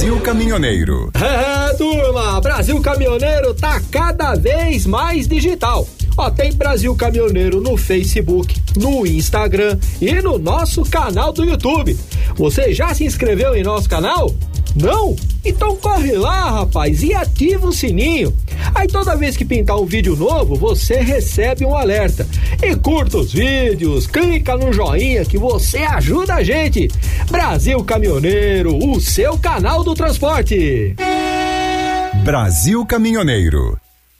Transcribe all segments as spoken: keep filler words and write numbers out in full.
Brasil Caminhoneiro. É, turma, Brasil Caminhoneiro tá cada vez mais digital. Ó, tem Brasil Caminhoneiro no Facebook, no Instagram e no nosso canal do YouTube. Você já se inscreveu em nosso canal? Não? Então corre lá, rapaz, e ativa o sininho. Aí toda vez que pintar um vídeo novo, você recebe um alerta. E curta os vídeos, clica no joinha que você ajuda a gente. Brasil Caminhoneiro, o seu canal do transporte. Brasil Caminhoneiro.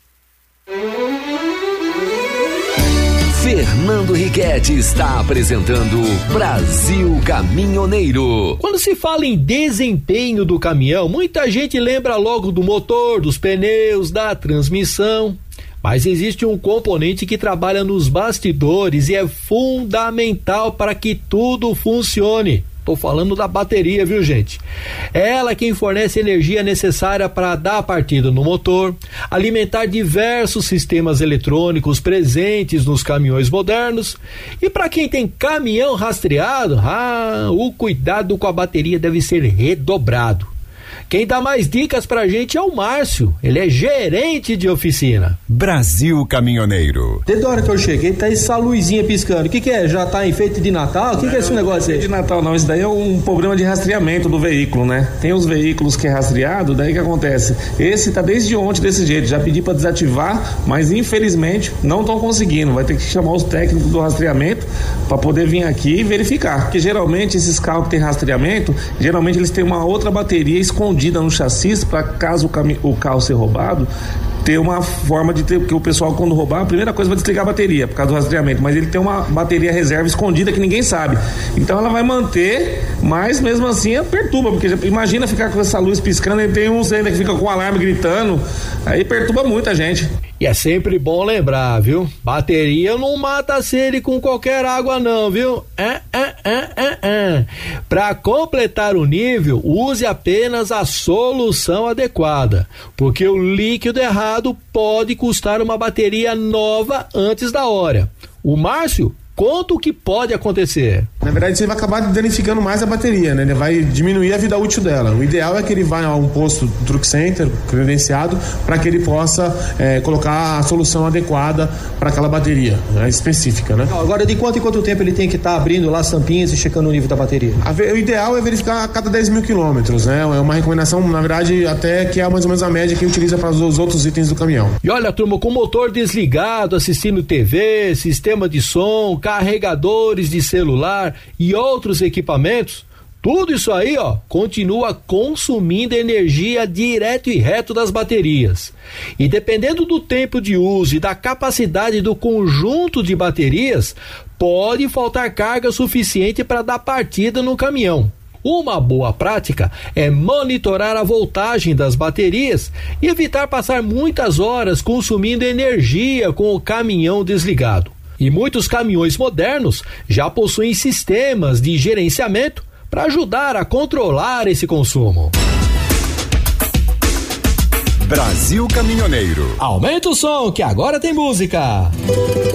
Fernando Riquetti está apresentando Brasil Caminhoneiro. Quando se fala em desempenho do caminhão, muita gente lembra logo do motor, dos pneus, da transmissão. Mas existe um componente que trabalha nos bastidores e é fundamental para que tudo funcione. Tô falando da bateria, viu, gente? É ela quem fornece energia necessária para dar a partida no motor, alimentar diversos sistemas eletrônicos presentes nos caminhões modernos. E para quem tem caminhão rastreado, ah, o cuidado com a bateria deve ser redobrado. Quem dá mais dicas pra gente é o Márcio, ele é gerente de oficina. Brasil Caminhoneiro. Desde a hora que eu cheguei, tá essa luzinha piscando. O que que é? Já tá enfeite de Natal? O que que é esse negócio aí? De Natal não, isso daí é um programa de rastreamento do veículo, né? Tem os veículos que é rastreado, daí que acontece? Esse tá desde ontem desse jeito, já pedi pra desativar, mas infelizmente não estão conseguindo. Vai ter que chamar os técnicos do rastreamento pra poder vir aqui e verificar. Porque geralmente esses carros que tem rastreamento, geralmente eles têm uma outra bateria escondida no chassi para caso o, cam- o carro ser roubado, ter uma forma de ter, porque o pessoal quando roubar, a primeira coisa vai desligar a bateria por causa do rastreamento, mas ele tem uma bateria reserva escondida que ninguém sabe, então ela vai manter, mas mesmo assim é perturba, porque imagina ficar com essa luz piscando e tem uns ainda que fica com o alarme gritando, aí perturba muita gente. E é sempre bom lembrar, viu? Bateria não mata sede com qualquer água não, viu? É, é, é, é, é. Para completar o nível, use apenas a solução adequada, porque o líquido errado pode custar uma bateria nova antes da hora. O Márcio conta o que pode acontecer. Na verdade, você vai acabar danificando mais a bateria, né? Ele vai diminuir a vida útil dela. O ideal é que ele vá a um posto Truck Center credenciado para que ele possa é, colocar a solução adequada para aquela bateria, né? Específica, né? Agora, de quanto em quanto tempo ele tem que estar tá abrindo lá as tampinhas e checando o nível da bateria? A, o ideal é verificar a cada dez mil quilômetros, né? É uma recomendação, na verdade, até que é mais ou menos a média que utiliza para os outros itens do caminhão. E olha, turma, com o motor desligado, assistindo T V, sistema de som, carregadores de celular e outros equipamentos, tudo isso aí, ó, continua consumindo energia direto e reto das baterias. E dependendo do tempo de uso e da capacidade do conjunto de baterias, pode faltar carga suficiente para dar partida no caminhão. Uma boa prática é monitorar a voltagem das baterias e evitar passar muitas horas consumindo energia com o caminhão desligado. E muitos caminhões modernos já possuem sistemas de gerenciamento para ajudar a controlar esse consumo. Brasil Caminhoneiro. Aumenta o som que agora tem música.